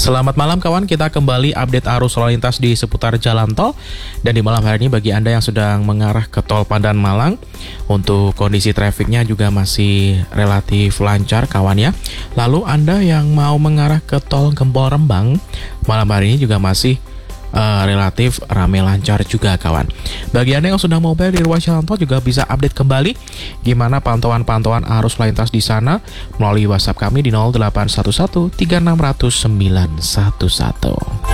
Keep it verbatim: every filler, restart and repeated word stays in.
Selamat malam kawan, kita kembali update arus lalu lintas di seputar jalan tol. Dan di malam hari ini bagi Anda yang sedang mengarah ke tol Padan Malang, untuk kondisi trafiknya juga masih relatif lancar kawan ya. Lalu Anda yang mau mengarah ke tol Gempol Rembang, malam hari ini juga masih uh, relatif ramai lancar juga kawan. Bagi Anda yang sudah mobile di ruas jalan tol juga bisa update kembali gimana pantauan-pantauan arus lalu lintas di sana melalui WhatsApp kami di nol delapan satu satu tiga enam nol nol sembilan satu satu.